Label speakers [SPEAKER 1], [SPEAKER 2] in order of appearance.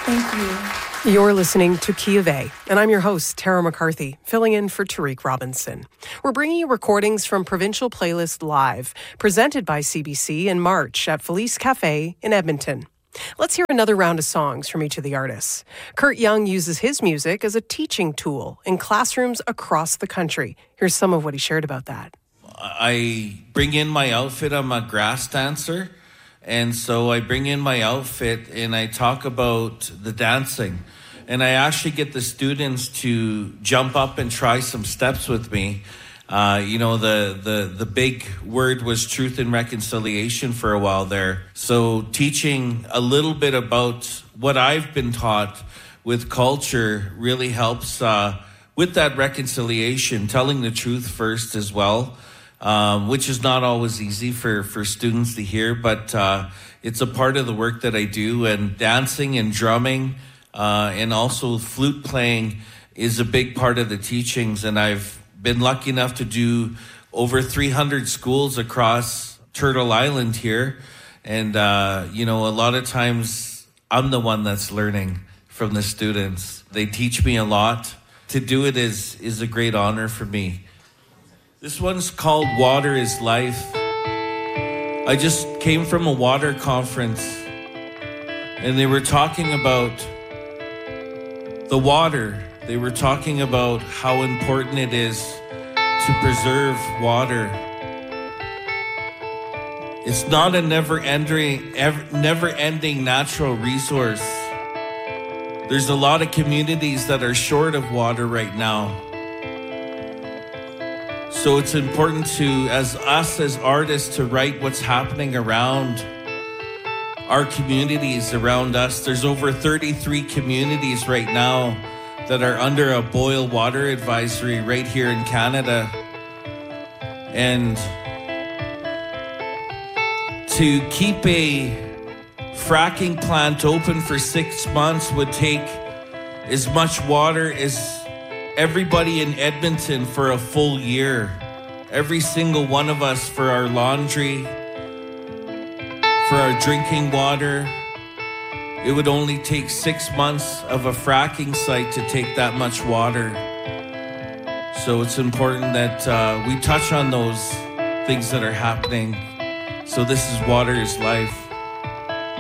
[SPEAKER 1] Thank you.
[SPEAKER 2] You're listening to Key of A, and I'm your host, Tara McCarthy, filling in for Tariq Robinson. We're bringing you recordings from Provincial Playlist Live, presented by CBC in March at Felice Cafe in Edmonton. Let's hear another round of songs from each of the artists. Kurt Young uses his music as a teaching tool in classrooms across the country. Here's some of what he shared about that.
[SPEAKER 3] I bring in my outfit. I'm a grass dancer. And so I bring in my outfit and I talk about the dancing. And I actually get the students to jump up and try some steps with me. The big word was truth and reconciliation for a while there. So teaching a little bit about what I've been taught with culture really helps with that reconciliation, telling the truth first as well. Which is not always easy for students to hear, but it's a part of the work that I do. And dancing and drumming and also flute playing is a big part of the teachings. And I've been lucky enough to do over 300 schools across Turtle Island here. And, a lot of times I'm the one that's learning from the students. They teach me a lot. To do it is a great honor for me. This one's called Water is Life. I just came from a water conference and they were talking about the water. They were talking about how important it is to preserve water. It's not a never-ending natural resource. There's a lot of communities that are short of water right now. So it's important to, as artists, to write what's happening around our communities around us. There's over 33 communities right now that are under a boil water advisory right here in Canada. And to keep a fracking plant open for 6 months would take as much water as everybody in Edmonton for a full year. Every single one of us for our laundry, for our drinking water. It would only take 6 months of a fracking site to take that much water. So it's important that we touch on those things that are happening. So this is Water is Life.